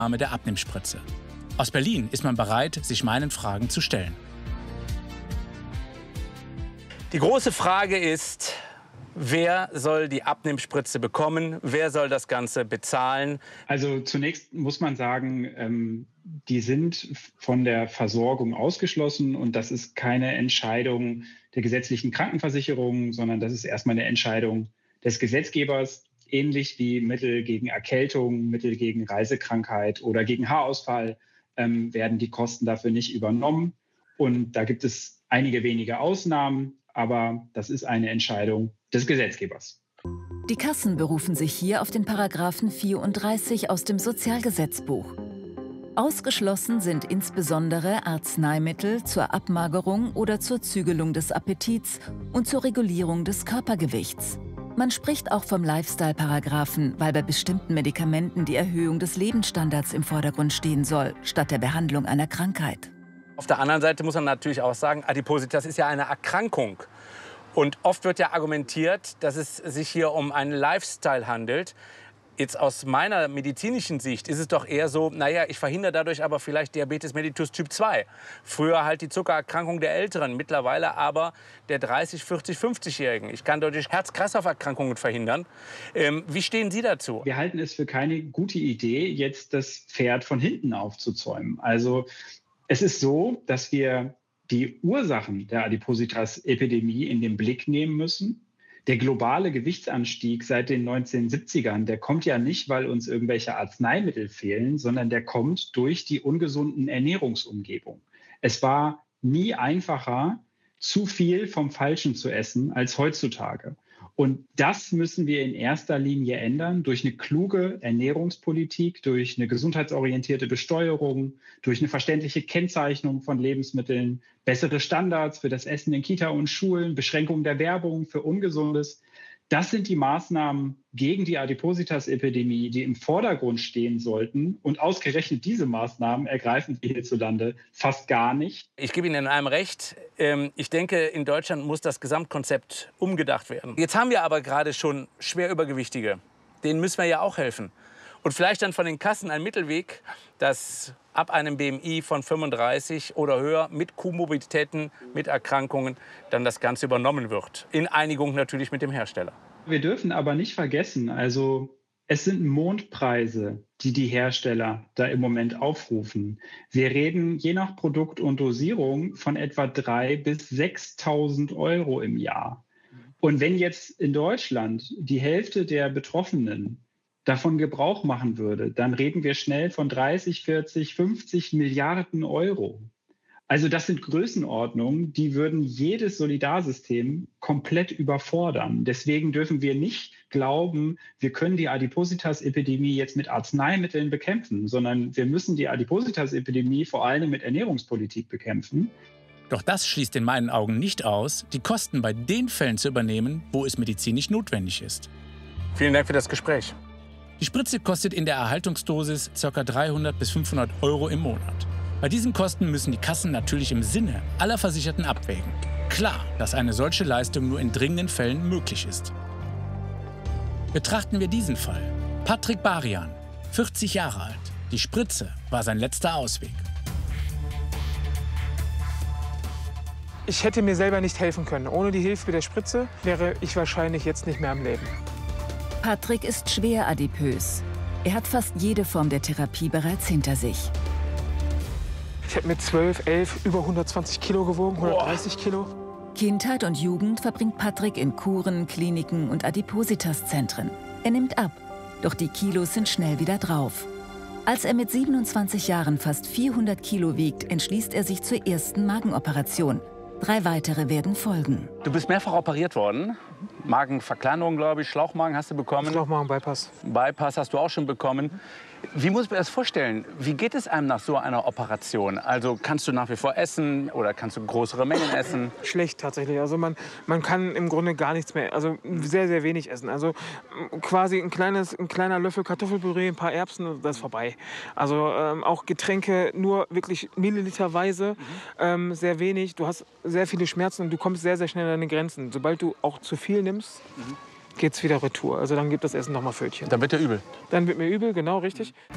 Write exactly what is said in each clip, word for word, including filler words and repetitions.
der Abnehmspritze. Aus Berlin ist man bereit, sich meinen Fragen zu stellen. Die große Frage ist, wer soll die Abnehmspritze bekommen? Wer soll das Ganze bezahlen? Also zunächst muss man sagen, ähm, die sind von der Versorgung ausgeschlossen. Und das ist keine Entscheidung der gesetzlichen Krankenversicherung, sondern das ist erstmal eine Entscheidung des Gesetzgebers. Ähnlich wie Mittel gegen Erkältung, Mittel gegen Reisekrankheit oder gegen Haarausfall ähm, werden die Kosten dafür nicht übernommen. Und da gibt es einige wenige Ausnahmen, aber das ist eine Entscheidung des Gesetzgebers. Die Kassen berufen sich hier auf den Paragraphen vierunddreißig aus dem Sozialgesetzbuch. Ausgeschlossen sind insbesondere Arzneimittel zur Abmagerung oder zur Zügelung des Appetits und zur Regulierung des Körpergewichts. Man spricht auch vom Lifestyle-Paragraphen, weil bei bestimmten Medikamenten die Erhöhung des Lebensstandards im Vordergrund stehen soll, statt der Behandlung einer Krankheit. Auf der anderen Seite muss man natürlich auch sagen, Adipositas ist ja eine Erkrankung. Und oft wird ja argumentiert, dass es sich hier um einen Lifestyle handelt. Jetzt aus meiner medizinischen Sicht ist es doch eher so, naja, ich verhindere dadurch aber vielleicht Diabetes mellitus Typ zwei. Früher halt die Zuckererkrankung der Älteren, mittlerweile aber der dreißig-, vierzig-, fünfzigjährigen. Ich kann dadurch Herz-Kreislauf-Erkrankungen verhindern. Ähm, wie stehen Sie dazu? Wir halten es für keine gute Idee, jetzt das Pferd von hinten aufzuzäumen. Also es ist so, dass wir die Ursachen der Adipositas-Epidemie in den Blick nehmen müssen. Der globale Gewichtsanstieg seit den neunzehnhundertsiebzigern, der kommt ja nicht, weil uns irgendwelche Arzneimittel fehlen, sondern der kommt durch die ungesunden Ernährungsumgebung. Es war nie einfacher, zu viel vom Falschen zu essen als heutzutage. Und das müssen wir in erster Linie ändern durch eine kluge Ernährungspolitik, durch eine gesundheitsorientierte Besteuerung, durch eine verständliche Kennzeichnung von Lebensmitteln, bessere Standards für das Essen in Kita und Schulen, Beschränkung der Werbung für Ungesundes. Das sind die Maßnahmen gegen die Adipositas-Epidemie, die im Vordergrund stehen sollten. Und ausgerechnet diese Maßnahmen ergreifen wir hierzulande fast gar nicht. Ich gebe Ihnen in einem recht. Ich denke, in Deutschland muss das Gesamtkonzept umgedacht werden. Jetzt haben wir aber gerade schon schwer Übergewichtige. Denen müssen wir ja auch helfen. Und vielleicht dann von den Kassen ein Mittelweg, dass ab einem B M I von fünfunddreißig oder höher mit Komorbiditäten, mit Erkrankungen, dann das Ganze übernommen wird. In Einigung natürlich mit dem Hersteller. Wir dürfen aber nicht vergessen, also es sind Mondpreise, die die Hersteller da im Moment aufrufen. Wir reden je nach Produkt und Dosierung von etwa dreitausend bis sechstausend Euro im Jahr. Und wenn jetzt in Deutschland die Hälfte der Betroffenen davon Gebrauch machen würde, dann reden wir schnell von dreißig, vierzig, fünfzig Milliarden Euro. Also das sind Größenordnungen, die würden jedes Solidarsystem komplett überfordern. Deswegen dürfen wir nicht glauben, wir können die Adipositas-Epidemie jetzt mit Arzneimitteln bekämpfen, sondern wir müssen die Adipositas-Epidemie vor allem mit Ernährungspolitik bekämpfen. Doch das schließt in meinen Augen nicht aus, die Kosten bei den Fällen zu übernehmen, wo es medizinisch notwendig ist. Vielen Dank für das Gespräch. Die Spritze kostet in der Erhaltungsdosis ca. dreihundert bis fünfhundert Euro im Monat. Bei diesen Kosten müssen die Kassen natürlich im Sinne aller Versicherten abwägen. Klar, dass eine solche Leistung nur in dringenden Fällen möglich ist. Betrachten wir diesen Fall. Patrick Barian, vierzig Jahre alt. Die Spritze war sein letzter Ausweg. Ich hätte mir selber nicht helfen können. Ohne die Hilfe der Spritze wäre ich wahrscheinlich jetzt nicht mehr am Leben. Patrick ist schwer adipös. Er hat fast jede Form der Therapie bereits hinter sich. Ich habe mit zwölf, elf über hundertzwanzig Kilo gewogen, hundertdreißig Kilo. Kindheit und Jugend verbringt Patrick in Kuren, Kliniken und Adipositas-Zentren. Er nimmt ab, doch die Kilos sind schnell wieder drauf. Als er mit siebenundzwanzig Jahren fast vierhundert Kilo wiegt, entschließt er sich zur ersten Magenoperation. Drei weitere werden folgen. Du bist mehrfach operiert worden. Magenverkleinerung, glaube ich. Schlauchmagen hast du bekommen. Schlauchmagen, Bypass. Bypass hast du auch schon bekommen. Wie muss ich mir das vorstellen? Wie geht es einem nach so einer Operation? Also kannst du nach wie vor essen oder kannst du größere Mengen essen? Schlecht tatsächlich. Also man, man kann im Grunde gar nichts mehr, also sehr, sehr wenig essen. Also quasi ein, kleines, ein kleiner Löffel Kartoffelpüree, ein paar Erbsen, das ist vorbei. Also ähm, auch Getränke nur wirklich milliliterweise, mhm. ähm, sehr wenig. Du hast sehr viele Schmerzen und du kommst sehr, sehr schnell an deine Grenzen. Sobald du auch zu viel nimmst, mhm. geht's wieder retour. Also dann gibt das Essen noch mal Pfötchen. Dann wird dir übel. Dann wird mir übel, genau, richtig.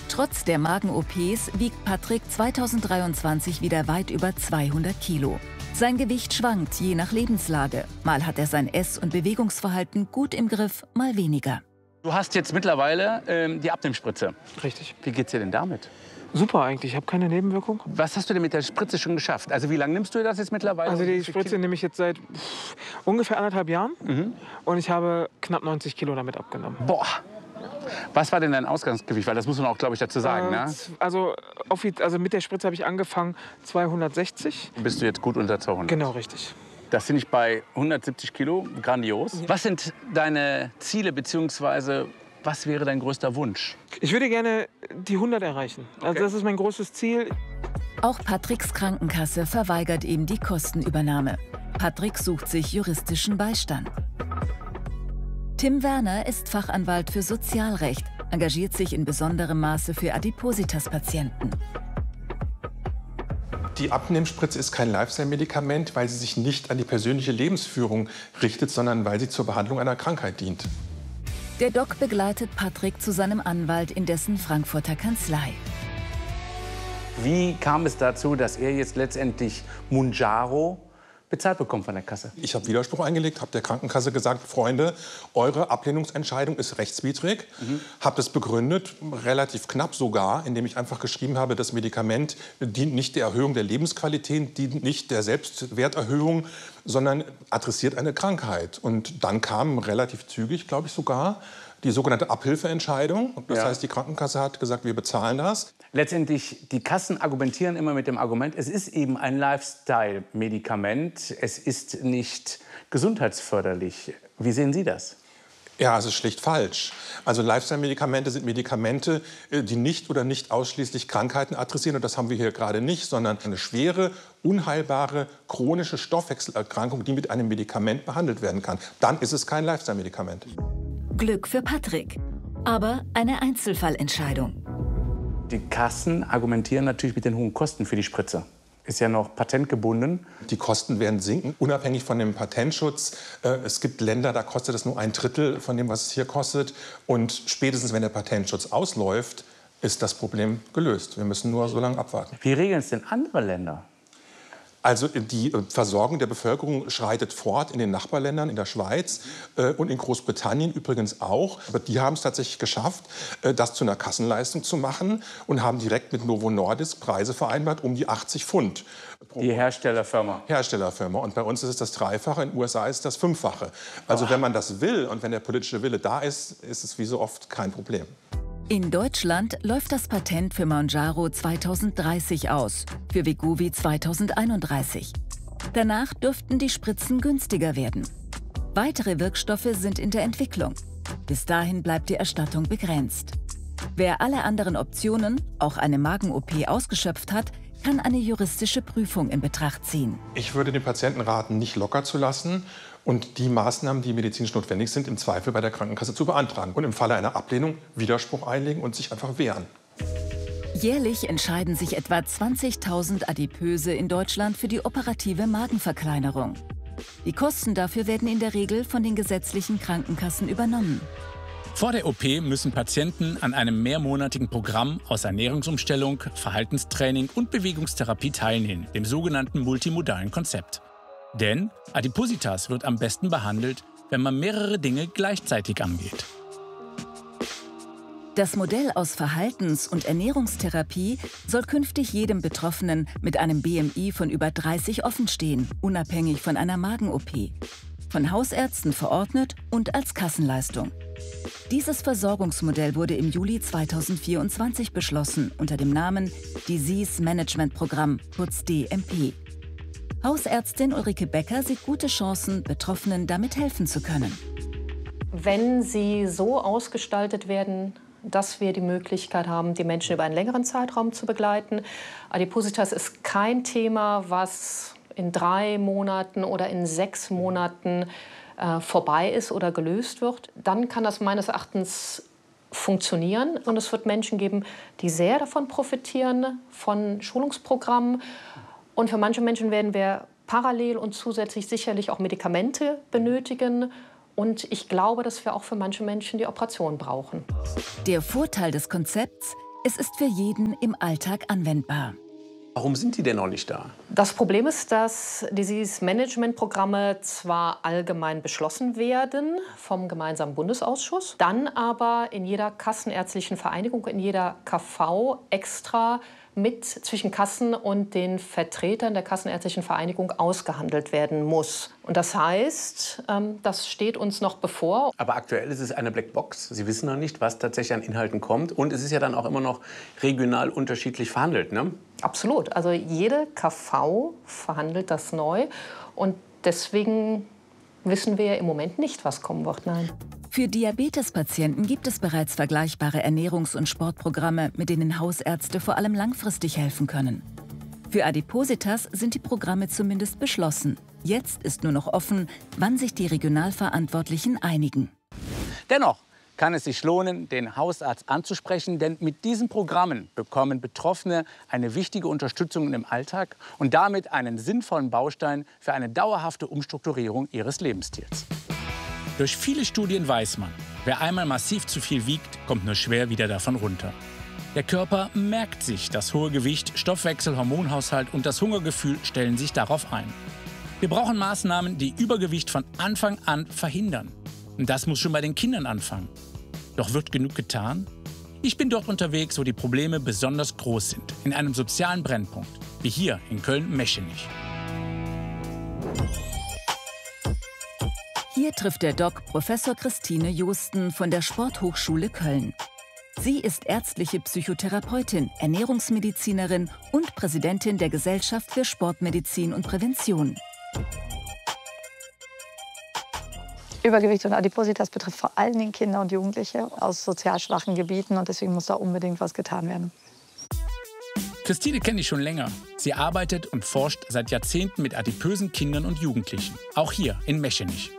Trotz der Magen-O Ps wiegt Patrick zweitausenddreiundzwanzig wieder weit über zweihundert Kilo. Sein Gewicht schwankt je nach Lebenslage. Mal hat er sein Ess- und Bewegungsverhalten gut im Griff, mal weniger. Du hast jetzt mittlerweile ähm, die Abnehmspritze. Richtig. Wie geht's dir denn damit? Super eigentlich, ich habe keine Nebenwirkung. Was hast du denn mit der Spritze schon geschafft? Also wie lange nimmst du das jetzt mittlerweile? Also die Spritze nehme ich jetzt seit pff, ungefähr anderthalb Jahren. Mhm. Und ich habe knapp neunzig Kilo damit abgenommen. Boah! Was war denn dein Ausgangsgewicht? Weil das muss man auch, glaube ich, dazu sagen. Äh, ne? also, also mit der Spritze habe ich angefangen zweihundertsechzig. Bist du jetzt gut unter zweihundert? Genau, richtig. Das finde ich bei hundertsiebzig Kilo grandios. Ja. Was sind deine Ziele bzw. was wäre dein größter Wunsch? Ich würde gerne die hundert erreichen. Also Okay. das ist mein großes Ziel. Auch Patricks Krankenkasse verweigert ihm die Kostenübernahme. Patrick sucht sich juristischen Beistand. Tim Werner ist Fachanwalt für Sozialrecht, engagiert sich in besonderem Maße für Adipositas-Patienten. Die Abnehmspritze ist kein Lifestyle-Medikament, weil sie sich nicht an die persönliche Lebensführung richtet, sondern weil sie zur Behandlung einer Krankheit dient. Der Doc begleitet Patrick zu seinem Anwalt in dessen Frankfurter Kanzlei. Wie kam es dazu, dass er jetzt letztendlich Mounjaro bezahlt bekommt von der Kasse? Ich habe Widerspruch eingelegt, habe der Krankenkasse gesagt, Freunde, eure Ablehnungsentscheidung ist rechtswidrig. Mhm. Habe das begründet, relativ knapp sogar, indem ich einfach geschrieben habe, das Medikament dient nicht der Erhöhung der Lebensqualität, dient nicht der Selbstwerterhöhung, sondern adressiert eine Krankheit. Und dann kam relativ zügig, glaube ich sogar, die sogenannte Abhilfeentscheidung. Das Ja. heißt, die Krankenkasse hat gesagt, wir bezahlen das. Letztendlich, die Kassen argumentieren immer mit dem Argument, es ist eben ein Lifestyle-Medikament, es ist nicht gesundheitsförderlich. Wie sehen Sie das? Ja, es ist schlicht falsch. Also Lifestyle-Medikamente sind Medikamente, die nicht oder nicht ausschließlich Krankheiten adressieren. Und das haben wir hier gerade nicht, sondern eine schwere, unheilbare, chronische Stoffwechselerkrankung, die mit einem Medikament behandelt werden kann. Dann ist es kein Lifestyle-Medikament. Glück für Patrick, aber eine Einzelfallentscheidung. Die Kassen argumentieren natürlich mit den hohen Kosten für die Spritze. Ist ja noch patentgebunden. Die Kosten werden sinken, unabhängig von dem Patentschutz. Es gibt Länder, da kostet es nur ein Drittel von dem, was es hier kostet. Und spätestens, wenn der Patentschutz ausläuft, ist das Problem gelöst. Wir müssen nur so lange abwarten. Wie regeln es denn andere Länder? Also die Versorgung der Bevölkerung schreitet fort in den Nachbarländern, in der Schweiz äh, und in Großbritannien übrigens auch. Aber die haben es tatsächlich geschafft, äh, das zu einer Kassenleistung zu machen und haben direkt mit Novo Nordisk Preise vereinbart um die achtzig Pfund. Die Herstellerfirma. Herstellerfirma. Und bei uns ist es das Dreifache, in den U S A ist es das Fünffache. Also oh. wenn man das will und wenn der politische Wille da ist, ist es wie so oft kein Problem. In Deutschland läuft das Patent für Mounjaro zweitausenddreißig aus, für Wegovy zweitausendeinunddreißig. Danach dürften die Spritzen günstiger werden. Weitere Wirkstoffe sind in der Entwicklung. Bis dahin bleibt die Erstattung begrenzt. Wer alle anderen Optionen, auch eine Magen-O P, ausgeschöpft hat, kann eine juristische Prüfung in Betracht ziehen. Ich würde den Patienten raten, nicht locker zu lassen und die Maßnahmen, die medizinisch notwendig sind, im Zweifel bei der Krankenkasse zu beantragen. Und im Falle einer Ablehnung Widerspruch einlegen und sich einfach wehren. Jährlich entscheiden sich etwa zwanzigtausend Adipöse in Deutschland für die operative Magenverkleinerung. Die Kosten dafür werden in der Regel von den gesetzlichen Krankenkassen übernommen. Vor der O P müssen Patienten an einem mehrmonatigen Programm aus Ernährungsumstellung, Verhaltenstraining und Bewegungstherapie teilnehmen, dem sogenannten multimodalen Konzept. Denn Adipositas wird am besten behandelt, wenn man mehrere Dinge gleichzeitig angeht. Das Modell aus Verhaltens- und Ernährungstherapie soll künftig jedem Betroffenen mit einem B M I von über dreißig offenstehen, unabhängig von einer Magen-O P. Von Hausärzten verordnet und als Kassenleistung. Dieses Versorgungsmodell wurde im Juli zweitausendvierundzwanzig beschlossen unter dem Namen Disease Management Programm, kurz D M P. Hausärztin Ulrike Becker sieht gute Chancen, Betroffenen damit helfen zu können. Wenn sie so ausgestaltet werden, dass wir die Möglichkeit haben, die Menschen über einen längeren Zeitraum zu begleiten. Adipositas ist kein Thema, was in drei Monaten oder in sechs Monaten äh, vorbei ist oder gelöst wird. Dann kann das meines Erachtens funktionieren. Und es wird Menschen geben, die sehr davon profitieren, von Schulungsprogrammen. Und für manche Menschen werden wir parallel und zusätzlich sicherlich auch Medikamente benötigen. Und ich glaube, dass wir auch für manche Menschen die Operation brauchen. Der Vorteil des Konzepts: Es ist für jeden im Alltag anwendbar. Warum sind die denn noch nicht da? Das Problem ist, dass Disease-Management-Programme zwar allgemein beschlossen werden vom gemeinsamen Bundesausschuss, dann aber in jeder kassenärztlichen Vereinigung, in jeder K V extra mit zwischen Kassen und den Vertretern der kassenärztlichen Vereinigung ausgehandelt werden muss. Und das heißt, das steht uns noch bevor. Aber aktuell ist es eine Blackbox. Sie wissen noch nicht, was tatsächlich an Inhalten kommt. Und es ist ja dann auch immer noch regional unterschiedlich verhandelt, ne? Absolut. Also jede K V verhandelt das neu. Und deswegen wissen wir im Moment nicht, was kommen wird. Nein. Für Diabetespatienten gibt es bereits vergleichbare Ernährungs- und Sportprogramme, mit denen Hausärzte vor allem langfristig helfen können. Für Adipositas sind die Programme zumindest beschlossen. Jetzt ist nur noch offen, wann sich die Regionalverantwortlichen einigen. Dennoch kann es sich lohnen, den Hausarzt anzusprechen, denn mit diesen Programmen bekommen Betroffene eine wichtige Unterstützung im Alltag und damit einen sinnvollen Baustein für eine dauerhafte Umstrukturierung ihres Lebensstils. Durch viele Studien weiß man, wer einmal massiv zu viel wiegt, kommt nur schwer wieder davon runter. Der Körper merkt sich das hohe Gewicht, Stoffwechsel, Hormonhaushalt und das Hungergefühl stellen sich darauf ein. Wir brauchen Maßnahmen, die Übergewicht von Anfang an verhindern. Und das muss schon bei den Kindern anfangen. Doch wird genug getan? Ich bin dort unterwegs, wo die Probleme besonders groß sind, in einem sozialen Brennpunkt, wie hier in Köln-Meschenich. Hier trifft der Doc Professor Christine Josten von der Sporthochschule Köln. Sie ist ärztliche Psychotherapeutin, Ernährungsmedizinerin und Präsidentin der Gesellschaft für Sportmedizin und Prävention. Übergewicht und Adipositas betrifft vor allen Dingen Kinder und Jugendliche aus sozial schwachen Gebieten und deswegen muss da unbedingt was getan werden. Christine kenne ich schon länger. Sie arbeitet und forscht seit Jahrzehnten mit adipösen Kindern und Jugendlichen, auch hier in Meschenich.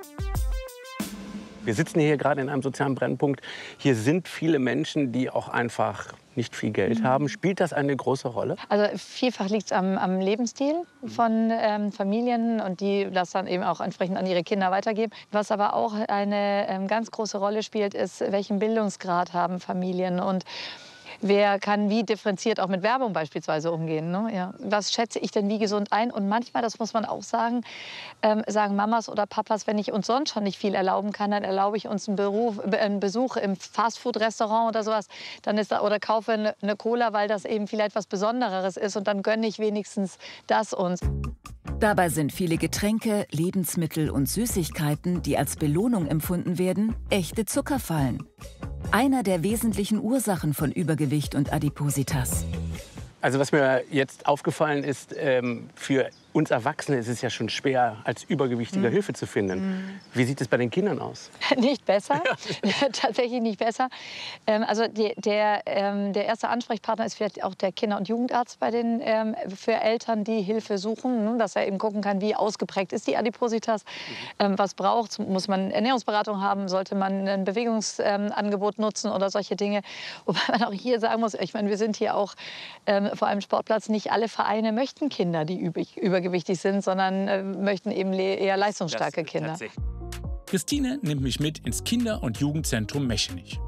Wir sitzen hier gerade in einem sozialen Brennpunkt. Hier sind viele Menschen, die auch einfach nicht viel Geld haben. Spielt das eine große Rolle? Also vielfach liegt es am, am Lebensstil von ähm, Familien und die das dann eben auch entsprechend an ihre Kinder weitergeben. Was aber auch eine ähm, ganz große Rolle spielt, ist, welchen Bildungsgrad haben Familien und wer kann wie differenziert auch mit Werbung beispielsweise umgehen. Ne? Ja. Was schätze ich denn wie gesund ein? Und manchmal, das muss man auch sagen, ähm, sagen Mamas oder Papas, wenn ich uns sonst schon nicht viel erlauben kann, dann erlaube ich uns einen, Beruf, einen Besuch im Fastfood-Restaurant oder sowas. Dann ist da, oder kaufe eine, eine Cola, weil das eben vielleicht was Besonderes ist. Und dann gönne ich wenigstens das uns. Dabei sind viele Getränke, Lebensmittel und Süßigkeiten, die als Belohnung empfunden werden, echte Zuckerfallen. Einer der wesentlichen Ursachen von Übergewicht und Adipositas. Also was mir jetzt aufgefallen ist, ähm, für uns Erwachsene ist es ja schon schwer, als Übergewichtiger mhm. Hilfe zu finden. Mhm. Wie sieht es bei den Kindern aus? Nicht besser, tatsächlich nicht besser. Ähm, also die, der, ähm, der erste Ansprechpartner ist vielleicht auch der Kinder- und Jugendarzt bei den, ähm, für Eltern, die Hilfe suchen, ne, dass er eben gucken kann, wie ausgeprägt ist die Adipositas, mhm. ähm, was braucht, muss man Ernährungsberatung haben, sollte man ein Bewegungsangebot ähm, nutzen oder solche Dinge. Wobei man auch hier sagen muss, ich meine, wir sind hier auch ähm, vor einem Sportplatz, nicht alle Vereine möchten Kinder, die übrig, übergewichtig sind, sondern äh, möchten eben eher leistungsstarke das, Kinder. Christine nimmt mich mit ins Kinder- und Jugendzentrum Meschenich.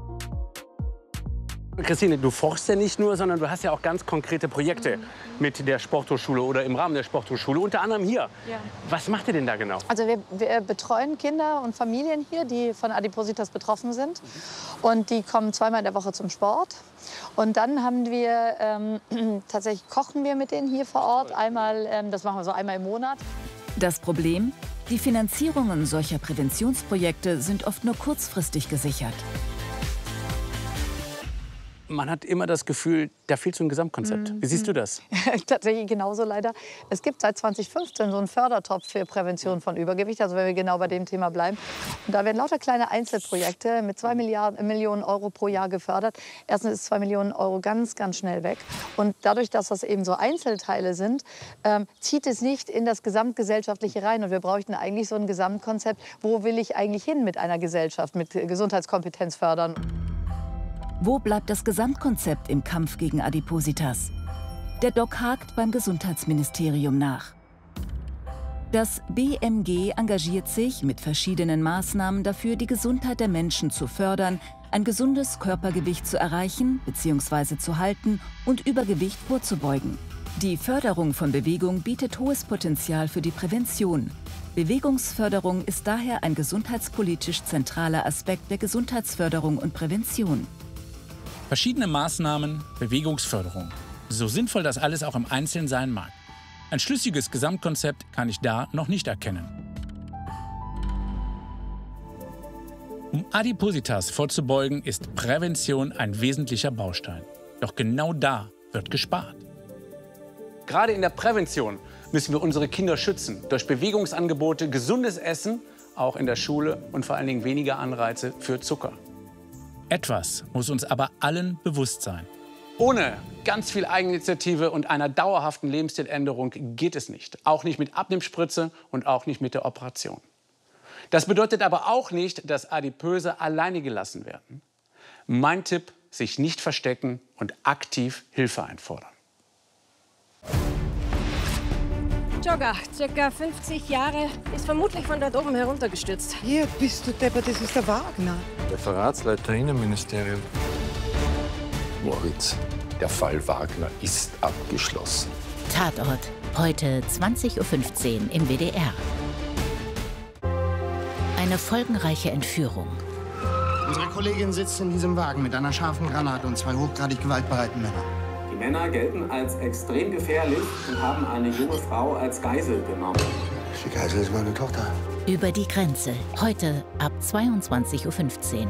Christine, du forschst ja nicht nur, sondern du hast ja auch ganz konkrete Projekte mhm. mit der Sporthochschule oder im Rahmen der Sporthochschule, unter anderem hier. Ja. Was macht ihr denn da genau? Also wir, wir betreuen Kinder und Familien hier, die von Adipositas betroffen sind. Mhm. Und die kommen zweimal in der Woche zum Sport. Und dann haben wir, ähm, tatsächlich kochen wir mit denen hier vor Ort. Einmal, ähm, das machen wir so einmal im Monat. Das Problem? Die Finanzierungen solcher Präventionsprojekte sind oft nur kurzfristig gesichert. Man hat immer das Gefühl, da fehlt so ein Gesamtkonzept. Wie siehst du das? Tatsächlich genauso leider. Es gibt seit zweitausendfünfzehn so einen Fördertopf für Prävention von Übergewicht, also wenn wir genau bei dem Thema bleiben. Und da werden lauter kleine Einzelprojekte mit zwei Milliarden, Millionen Euro pro Jahr gefördert. Erstens ist zwei Millionen Euro ganz, ganz schnell weg. Und dadurch, dass das eben so Einzelteile sind, ähm, zieht es nicht in das Gesamtgesellschaftliche rein. Und wir bräuchten eigentlich so ein Gesamtkonzept, wo will ich eigentlich hin mit einer Gesellschaft, mit Gesundheitskompetenz fördern. Wo bleibt das Gesamtkonzept im Kampf gegen Adipositas? Der Doc hakt beim Gesundheitsministerium nach. Das B M G engagiert sich mit verschiedenen Maßnahmen dafür, die Gesundheit der Menschen zu fördern, ein gesundes Körpergewicht zu erreichen bzw. zu halten und Übergewicht vorzubeugen. Die Förderung von Bewegung bietet hohes Potenzial für die Prävention. Bewegungsförderung ist daher ein gesundheitspolitisch zentraler Aspekt der Gesundheitsförderung und Prävention. Verschiedene Maßnahmen, Bewegungsförderung. So sinnvoll das alles auch im Einzelnen sein mag. Ein schlüssiges Gesamtkonzept kann ich da noch nicht erkennen. Um Adipositas vorzubeugen, ist Prävention ein wesentlicher Baustein. Doch genau da wird gespart. Gerade in der Prävention müssen wir unsere Kinder schützen. Durch Bewegungsangebote, gesundes Essen, auch in der Schule und vor allen Dingen weniger Anreize für Zucker. Etwas muss uns aber allen bewusst sein. Ohne ganz viel Eigeninitiative und einer dauerhaften Lebensstiländerung geht es nicht. Auch nicht mit Abnehmspritze und auch nicht mit der Operation. Das bedeutet aber auch nicht, dass Adipöse alleine gelassen werden. Mein Tipp, sich nicht verstecken und aktiv Hilfe einfordern. Jogger, circa fünfzig Jahre, ist vermutlich von dort oben heruntergestürzt. Hier bist du deppert, das ist der Wagner. Referatsleiter Innenministerium. Moritz, der Fall Wagner ist abgeschlossen. Tatort, heute zwanzig Uhr fünfzehn im W D R. Eine folgenreiche Entführung. Unsere Kollegin sitzt in diesem Wagen mit einer scharfen Granate und zwei hochgradig gewaltbereiten Männern. Die Männer gelten als extrem gefährlich und haben eine junge Frau als Geisel genommen. Die Geisel ist meine Tochter. Über die Grenze, heute ab zweiundzwanzig Uhr fünfzehn.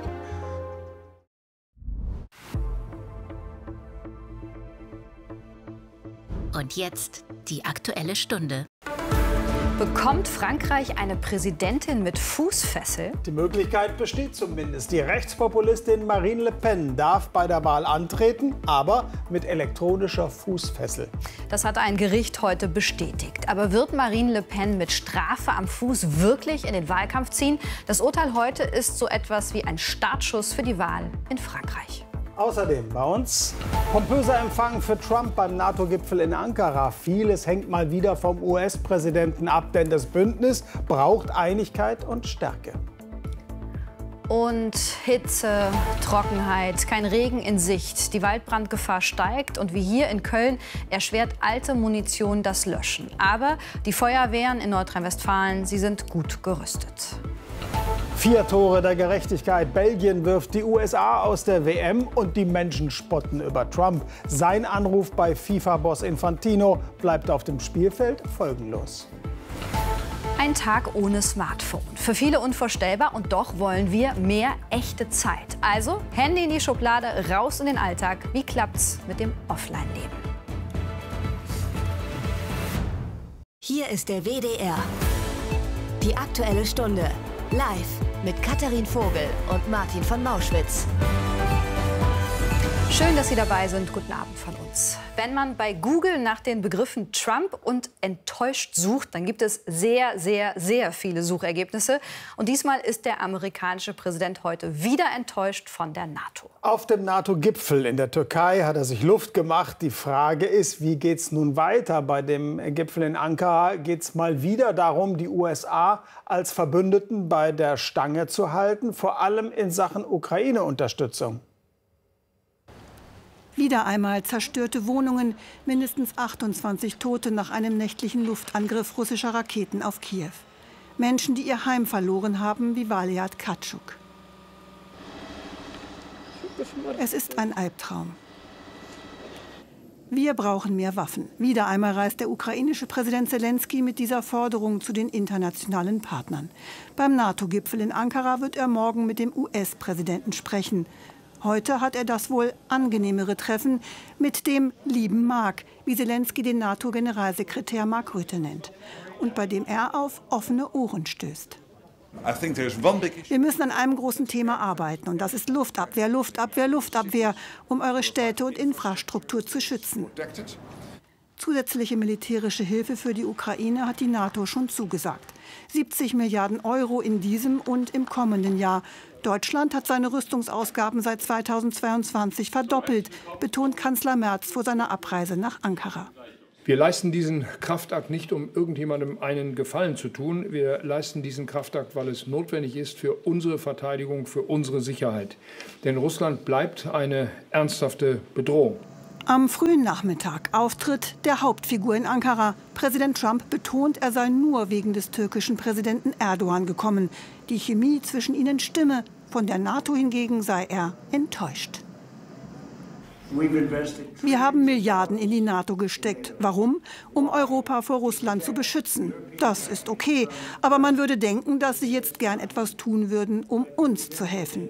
Und jetzt die Aktuelle Stunde. Bekommt Frankreich eine Präsidentin mit Fußfessel? Die Möglichkeit besteht zumindest. Die Rechtspopulistin Marine Le Pen darf bei der Wahl antreten, aber mit elektronischer Fußfessel. Das hat ein Gericht heute bestätigt. Aber wird Marine Le Pen mit Strafe am Fuß wirklich in den Wahlkampf ziehen? Das Urteil heute ist so etwas wie ein Startschuss für die Wahl in Frankreich. Außerdem bei uns pompöser Empfang für Trump beim NATO-Gipfel in Ankara. Vieles hängt mal wieder vom U S-Präsidenten ab, denn das Bündnis braucht Einigkeit und Stärke. Und Hitze, Trockenheit, kein Regen in Sicht. Die Waldbrandgefahr steigt und wie hier in Köln erschwert alte Munition das Löschen. Aber die Feuerwehren in Nordrhein-Westfalen, sie sind gut gerüstet. Vier Tore der Gerechtigkeit. Belgien wirft die U S A aus der W M und die Menschen spotten über Trump. Sein Anruf bei FIFA-Boss Infantino bleibt auf dem Spielfeld folgenlos. Ein Tag ohne Smartphone. Für viele unvorstellbar und doch wollen wir mehr echte Zeit. Also Handy in die Schublade, raus in den Alltag. Wie klappt's mit dem Offline-Leben? Hier ist der W D R. Die Aktuelle Stunde. Live mit Katharin Vogel und Martin von Mauschwitz. Schön, dass Sie dabei sind. Guten Abend von uns. Wenn man bei Google nach den Begriffen Trump und enttäuscht sucht, dann gibt es sehr, sehr, sehr viele Suchergebnisse. Und diesmal ist der amerikanische Präsident heute wieder enttäuscht von der NATO. Auf dem NATO-Gipfel in der Türkei hat er sich Luft gemacht. Die Frage ist, wie geht es nun weiter? Bei dem Gipfel in Ankara geht es mal wieder darum, die U S A als Verbündeten bei der Stange zu halten, vor allem in Sachen Ukraine-Unterstützung. Wieder einmal zerstörte Wohnungen, mindestens achtundzwanzig Tote nach einem nächtlichen Luftangriff russischer Raketen auf Kiew. Menschen, die ihr Heim verloren haben, wie Valiat Katschuk. Es ist ein Albtraum. Wir brauchen mehr Waffen. Wieder einmal reist der ukrainische Präsident Selenskyj mit dieser Forderung zu den internationalen Partnern. Beim NATO-Gipfel in Ankara wird er morgen mit dem U S-Präsidenten sprechen. Heute hat er das wohl angenehmere Treffen mit dem lieben Mark, wie Selenskyj den NATO-Generalsekretär Mark Rutte nennt, und bei dem er auf offene Ohren stößt. Wir müssen an einem großen Thema arbeiten, und das ist Luftabwehr, Luftabwehr, Luftabwehr, um eure Städte und Infrastruktur zu schützen. Zusätzliche militärische Hilfe für die Ukraine hat die NATO schon zugesagt. siebzig Milliarden Euro in diesem und im kommenden Jahr. Deutschland hat seine Rüstungsausgaben seit zweitausendzweiundzwanzig verdoppelt, betont Kanzler Merz vor seiner Abreise nach Ankara. Wir leisten diesen Kraftakt nicht, um irgendjemandem einen Gefallen zu tun. Wir leisten diesen Kraftakt, weil es notwendig ist für unsere Verteidigung, für unsere Sicherheit. Denn Russland bleibt eine ernsthafte Bedrohung. Am frühen Nachmittag Auftritt der Hauptfigur in Ankara. Präsident Trump betont, er sei nur wegen des türkischen Präsidenten Erdogan gekommen. Die Chemie zwischen ihnen stimme. Von der NATO hingegen sei er enttäuscht. Wir haben Milliarden in die NATO gesteckt. Warum? Um Europa vor Russland zu beschützen. Das ist okay. Aber man würde denken, dass sie jetzt gern etwas tun würden, um uns zu helfen.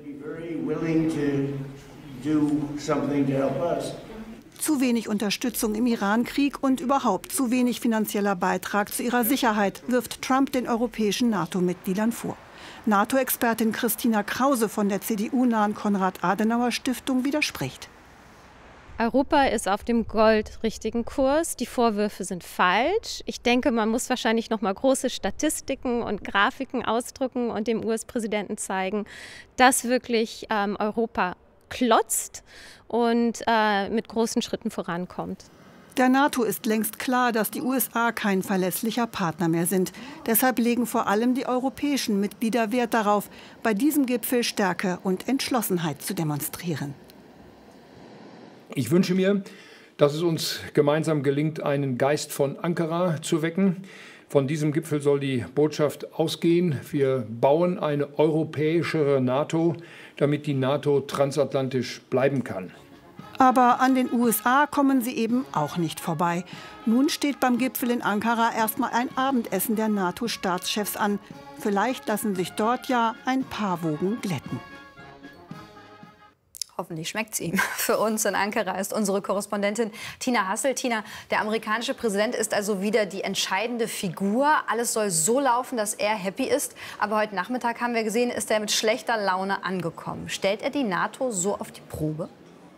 Zu wenig Unterstützung im Iran-Krieg und überhaupt zu wenig finanzieller Beitrag zu ihrer Sicherheit wirft Trump den europäischen NATO-Mitgliedern vor. NATO-Expertin Christina Krause von der C D U-nahen Konrad-Adenauer-Stiftung widerspricht. Europa ist auf dem goldrichtigen Kurs. Die Vorwürfe sind falsch. Ich denke, man muss wahrscheinlich noch mal große Statistiken und Grafiken ausdrücken und dem U S-Präsidenten zeigen, dass wirklich ähm, Europa klotzt und äh, mit großen Schritten vorankommt. Der NATO ist längst klar, dass die U S A kein verlässlicher Partner mehr sind. Deshalb legen vor allem die europäischen Mitglieder Wert darauf, bei diesem Gipfel Stärke und Entschlossenheit zu demonstrieren. Ich wünsche mir, dass es uns gemeinsam gelingt, einen Geist von Ankara zu wecken. Von diesem Gipfel soll die Botschaft ausgehen: Wir bauen eine europäischere NATO, damit die NATO transatlantisch bleiben kann. Aber an den U S A kommen sie eben auch nicht vorbei. Nun steht beim Gipfel in Ankara erstmal ein Abendessen der NATO-Staatschefs an. Vielleicht lassen sich dort ja ein paar Wogen glätten. Hoffentlich schmeckt es ihm. Für uns in Ankara ist unsere Korrespondentin Tina Hassel. Tina, der amerikanische Präsident ist also wieder die entscheidende Figur. Alles soll so laufen, dass er happy ist. Aber heute Nachmittag haben wir gesehen, ist er mit schlechter Laune angekommen. Stellt er die NATO so auf die Probe?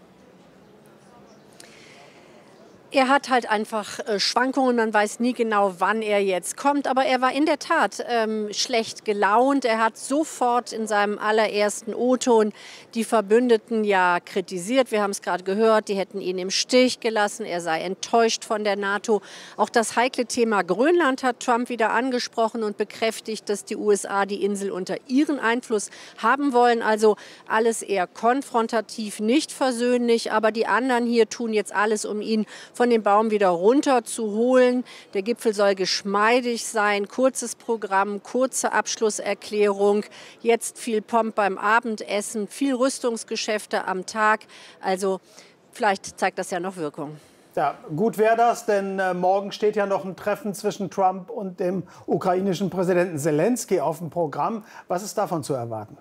Er hat halt einfach äh, Schwankungen, man weiß nie genau, wann er jetzt kommt. Aber er war in der Tat ähm, schlecht gelaunt. Er hat sofort in seinem allerersten O-Ton die Verbündeten ja kritisiert. Wir haben es gerade gehört, die hätten ihn im Stich gelassen. Er sei enttäuscht von der NATO. Auch das heikle Thema Grönland hat Trump wieder angesprochen und bekräftigt, dass die U S A die Insel unter ihren Einfluss haben wollen. Also alles eher konfrontativ, nicht versöhnlich. Aber die anderen hier tun jetzt alles, um ihn von dem Baum wieder runter zu holen. Der Gipfel soll geschmeidig sein, kurzes Programm, kurze Abschlusserklärung, jetzt viel Pomp beim Abendessen, viel Rüstungsgeschäfte am Tag. Also vielleicht zeigt das ja noch Wirkung. Ja, gut wäre das, denn äh, morgen steht ja noch ein Treffen zwischen Trump und dem ukrainischen Präsidenten Zelensky auf dem Programm. Was ist davon zu erwarten?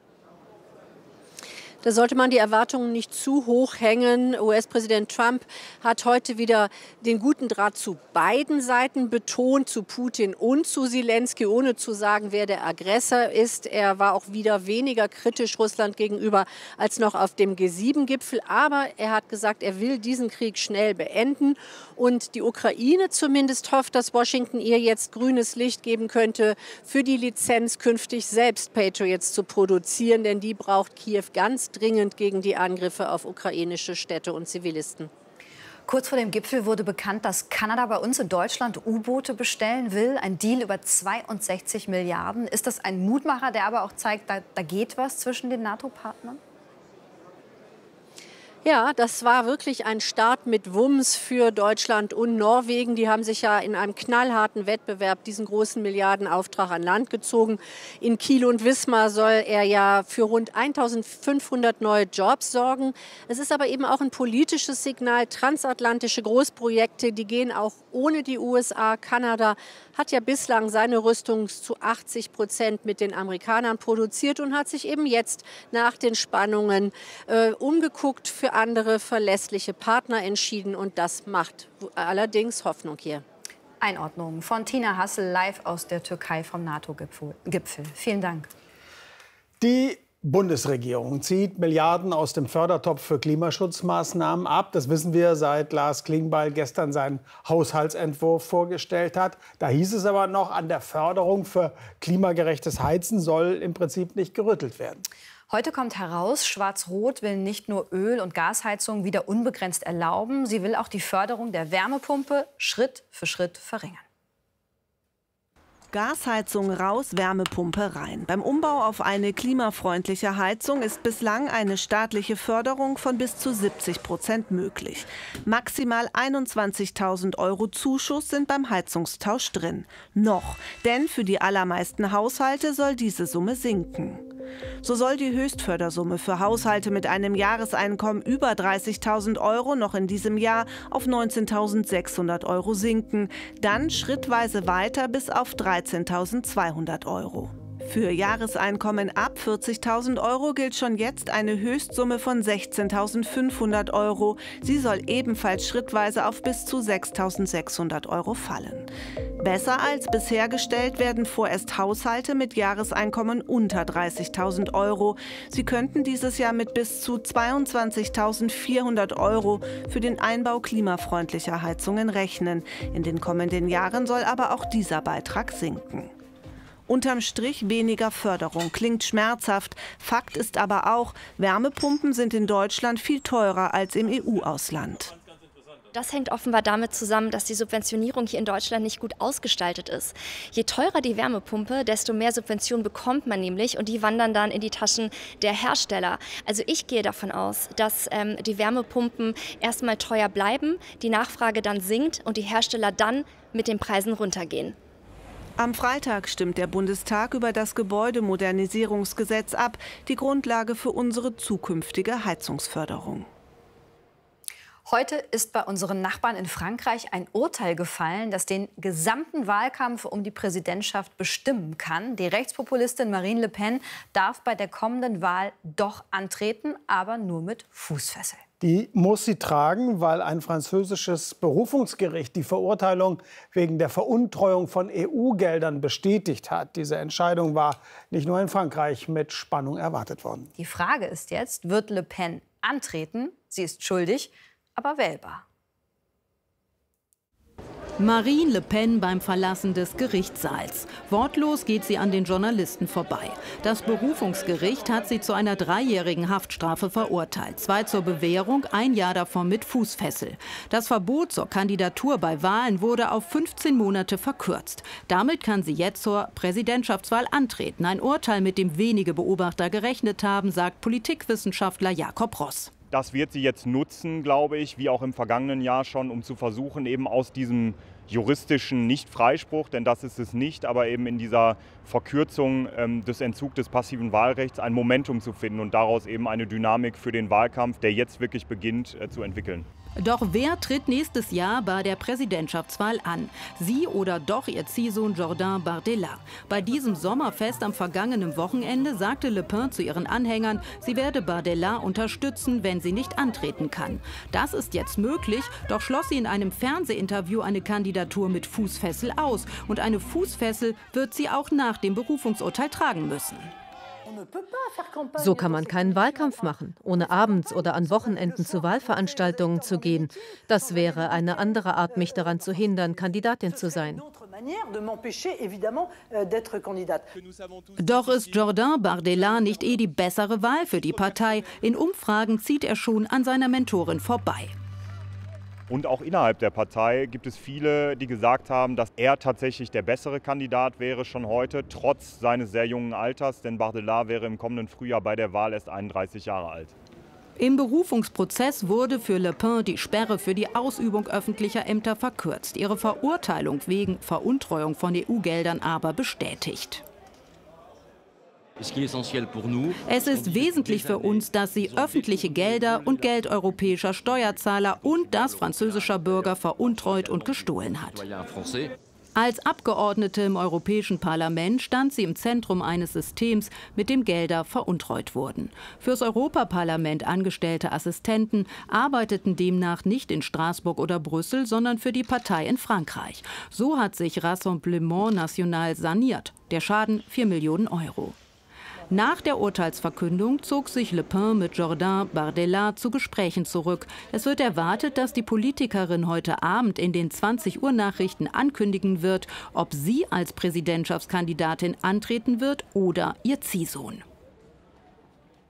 Da sollte man die Erwartungen nicht zu hoch hängen. U S-Präsident Trump hat heute wieder den guten Draht zu beiden Seiten betont, zu Putin und zu Zelensky, ohne zu sagen, wer der Aggressor ist. Er war auch wieder weniger kritisch Russland gegenüber als noch auf dem G sieben Gipfel. Aber er hat gesagt, er will diesen Krieg schnell beenden. Und die Ukraine zumindest hofft, dass Washington ihr jetzt grünes Licht geben könnte, für die Lizenz künftig selbst Patriots zu produzieren. Denn die braucht Kiew ganz dringend gegen die Angriffe auf ukrainische Städte und Zivilisten. Kurz vor dem Gipfel wurde bekannt, dass Kanada bei uns in Deutschland U-Boote bestellen will. Ein Deal über zweiundsechzig Milliarden. Ist das ein Mutmacher, der aber auch zeigt, da, da geht was zwischen den NATO-Partnern? Ja, das war wirklich ein Start mit Wumms für Deutschland und Norwegen. Die haben sich ja in einem knallharten Wettbewerb diesen großen Milliardenauftrag an Land gezogen. In Kiel und Wismar soll er ja für rund eintausendfünfhundert neue Jobs sorgen. Es ist aber eben auch ein politisches Signal. Transatlantische Großprojekte, die gehen auch ohne die U S A. Kanada hat ja bislang seine Rüstung zu achtzig Prozent mit den Amerikanern produziert und hat sich eben jetzt nach den Spannungen äh, umgeguckt, für andere verlässliche Partner entschieden. Und das macht allerdings Hoffnung hier. Einordnung von Tina Hassel live aus der Türkei vom NATO-Gipfel. Vielen Dank. Die Bundesregierung zieht Milliarden aus dem Fördertopf für Klimaschutzmaßnahmen ab. Das wissen wir, seit Lars Klingbeil gestern seinen Haushaltsentwurf vorgestellt hat. Da hieß es aber noch, an der Förderung für klimagerechtes Heizen soll im Prinzip nicht gerüttelt werden. Heute kommt heraus, Schwarz-Rot will nicht nur Öl- und Gasheizungen wieder unbegrenzt erlauben, sie will auch die Förderung der Wärmepumpe Schritt für Schritt verringern. Gasheizung raus, Wärmepumpe rein. Beim Umbau auf eine klimafreundliche Heizung ist bislang eine staatliche Förderung von bis zu siebzig Prozent möglich. Maximal einundzwanzigtausend Euro Zuschuss sind beim Heizungstausch drin. Noch, denn für die allermeisten Haushalte soll diese Summe sinken. So soll die Höchstfördersumme für Haushalte mit einem Jahreseinkommen über dreißigtausend Euro noch in diesem Jahr auf neunzehntausendsechshundert Euro sinken, dann schrittweise weiter bis auf dreizehntausendzweihundert Euro. Für Jahreseinkommen ab vierzigtausend Euro gilt schon jetzt eine Höchstsumme von sechzehntausendfünfhundert Euro. Sie soll ebenfalls schrittweise auf bis zu sechstausendsechshundert Euro fallen. Besser als bisher gestellt werden vorerst Haushalte mit Jahreseinkommen unter dreißigtausend Euro. Sie könnten dieses Jahr mit bis zu zweiundzwanzigtausendvierhundert Euro für den Einbau klimafreundlicher Heizungen rechnen. In den kommenden Jahren soll aber auch dieser Beitrag sinken. Unterm Strich weniger Förderung, klingt schmerzhaft. Fakt ist aber auch, Wärmepumpen sind in Deutschland viel teurer als im E U-Ausland. Das hängt offenbar damit zusammen, dass die Subventionierung hier in Deutschland nicht gut ausgestaltet ist. Je teurer die Wärmepumpe, desto mehr Subventionen bekommt man nämlich und die wandern dann in die Taschen der Hersteller. Also ich gehe davon aus, dass ähm, die Wärmepumpen erstmal teuer bleiben, die Nachfrage dann sinkt und die Hersteller dann mit den Preisen runtergehen. Am Freitag stimmt der Bundestag über das Gebäudemodernisierungsgesetz ab, die Grundlage für unsere zukünftige Heizungsförderung. Heute ist bei unseren Nachbarn in Frankreich ein Urteil gefallen, das den gesamten Wahlkampf um die Präsidentschaft bestimmen kann. Die Rechtspopulistin Marine Le Pen darf bei der kommenden Wahl doch antreten, aber nur mit Fußfessel. Die muss sie tragen, weil ein französisches Berufungsgericht die Verurteilung wegen der Veruntreuung von E U-Geldern bestätigt hat. Diese Entscheidung war nicht nur in Frankreich mit Spannung erwartet worden. Die Frage ist jetzt, wird Le Pen antreten? Sie ist schuldig, aber wählbar. Marine Le Pen beim Verlassen des Gerichtssaals. Wortlos geht sie an den Journalisten vorbei. Das Berufungsgericht hat sie zu einer dreijährigen Haftstrafe verurteilt. Zwei zur Bewährung, ein Jahr davon mit Fußfessel. Das Verbot zur Kandidatur bei Wahlen wurde auf fünfzehn Monate verkürzt. Damit kann sie jetzt zur Präsidentschaftswahl antreten. Ein Urteil, mit dem wenige Beobachter gerechnet haben, sagt Politikwissenschaftler Jakob Ross. Das wird sie jetzt nutzen, glaube ich, wie auch im vergangenen Jahr schon, um zu versuchen, eben aus diesem juristischen Nicht-Freispruch, denn das ist es nicht, aber eben in dieser Verkürzung ähm, des Entzugs des passiven Wahlrechts ein Momentum zu finden und daraus eben eine Dynamik für den Wahlkampf, der jetzt wirklich beginnt, äh, zu entwickeln. Doch wer tritt nächstes Jahr bei der Präsidentschaftswahl an? Sie oder doch ihr Ziehsohn Jordan Bardella? Bei diesem Sommerfest am vergangenen Wochenende sagte Le Pen zu ihren Anhängern, sie werde Bardella unterstützen, wenn sie nicht antreten kann. Das ist jetzt möglich, doch schloss sie in einem Fernsehinterview eine Kandidatur mit Fußfessel aus. Und eine Fußfessel wird sie auch nach dem Berufungsurteil tragen müssen. So kann man keinen Wahlkampf machen, ohne abends oder an Wochenenden zu Wahlveranstaltungen zu gehen. Das wäre eine andere Art, mich daran zu hindern, Kandidatin zu sein. Doch ist Jordan Bardella nicht eh die bessere Wahl für die Partei? In Umfragen zieht er schon an seiner Mentorin vorbei. Und auch innerhalb der Partei gibt es viele, die gesagt haben, dass er tatsächlich der bessere Kandidat wäre schon heute, trotz seines sehr jungen Alters. Denn Bardella wäre im kommenden Frühjahr bei der Wahl erst einunddreißig Jahre alt. Im Berufungsprozess wurde für Le Pen die Sperre für die Ausübung öffentlicher Ämter verkürzt. Ihre Verurteilung wegen Veruntreuung von E U-Geldern aber bestätigt. Es ist wesentlich für uns, dass sie öffentliche Gelder und Geld europäischer Steuerzahler und das französischer Bürger veruntreut und gestohlen hat. Als Abgeordnete im Europäischen Parlament stand sie im Zentrum eines Systems, mit dem Gelder veruntreut wurden. Fürs Europaparlament angestellte Assistenten arbeiteten demnach nicht in Straßburg oder Brüssel, sondern für die Partei in Frankreich. So hat sich Rassemblement National saniert. Der Schaden vier Millionen Euro. Nach der Urteilsverkündung zog sich Le Pen mit Jordan Bardella zu Gesprächen zurück. Es wird erwartet, dass die Politikerin heute Abend in den zwanzig Uhr Nachrichten ankündigen wird, ob sie als Präsidentschaftskandidatin antreten wird oder ihr Ziehsohn.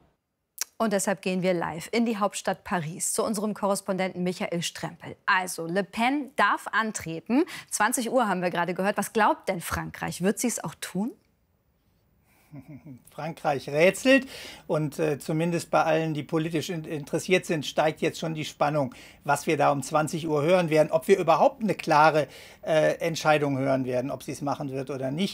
Und deshalb gehen wir live in die Hauptstadt Paris zu unserem Korrespondenten Michael Strempel. Also, Le Pen darf antreten. zwanzig Uhr haben wir gerade gehört. Was glaubt denn Frankreich? Wird sie es auch tun? Frankreich rätselt und äh, zumindest bei allen, die politisch in, interessiert sind, steigt jetzt schon die Spannung, was wir da um zwanzig Uhr hören werden, ob wir überhaupt eine klare äh, Entscheidung hören werden, ob sie es machen wird oder nicht.